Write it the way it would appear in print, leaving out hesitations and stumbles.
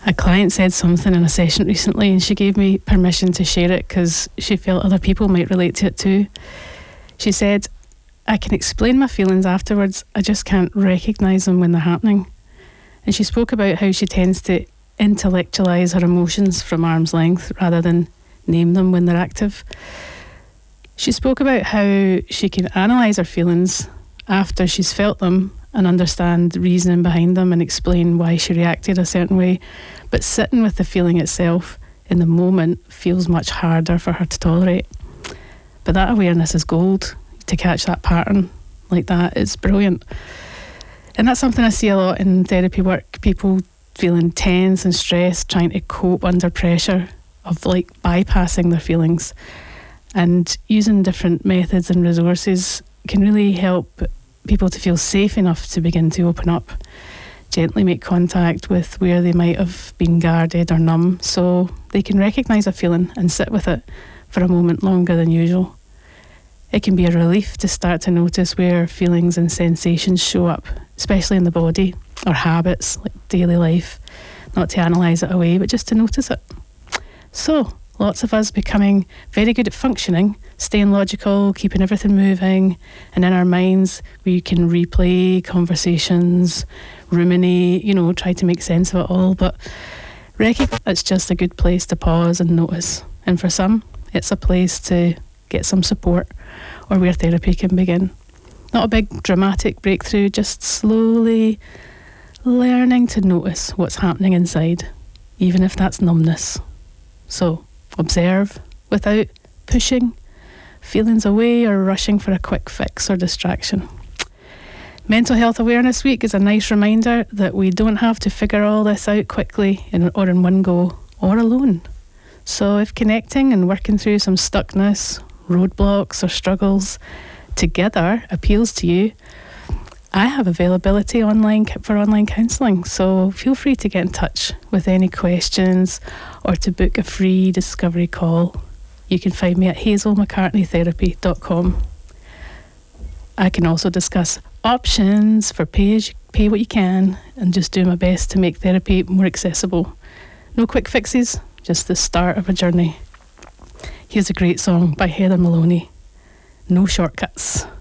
A client said something in a session recently and she gave me permission to share it because she felt other people might relate to it too. She said, I can explain my feelings afterwards, I just can't recognise them when they're happening. And she spoke about how she tends to intellectualise her emotions from arm's length rather than name them when they're active. She spoke about how she can analyse her feelings after she's felt them and understand the reasoning behind them and explain why she reacted a certain way. But sitting with the feeling itself in the moment feels much harder for her to tolerate. But that awareness is gold. To catch that pattern like that is brilliant. And that's something I see a lot in therapy work. People feeling tense and stressed, trying to cope under pressure of like bypassing their feelings. And using different methods and resources can really help people to feel safe enough to begin to open up, gently make contact with where they might have been guarded or numb, so they can recognise a feeling and sit with it for a moment longer than usual. It can be a relief to start to notice where feelings and sensations show up, especially in the body or habits like daily life, not to analyse it away, but just to notice it. So, lots of us becoming very good at functioning, staying logical, keeping everything moving, and in our minds we can replay conversations, ruminate, try to make sense of it all, but recognise it's just a good place to pause and notice. And for some, it's a place to get some support or where therapy can begin. Not a big dramatic breakthrough, just slowly learning to notice what's happening inside, even if that's numbness. So, observe without pushing feelings away or rushing for a quick fix or distraction. Mental Health Awareness Week is a nice reminder that we don't have to figure all this out quickly or in one go or alone. So if connecting and working through some stuckness, roadblocks or struggles together appeals to you, I have availability for online counselling, so feel free to get in touch with any questions or to book a free discovery call. You can find me at hazelmccartneytherapy.com. I can also discuss options for pay what you can and just do my best to make therapy more accessible. No quick fixes, just the start of a journey. Here's a great song by Heather Maloney, No Shortcuts.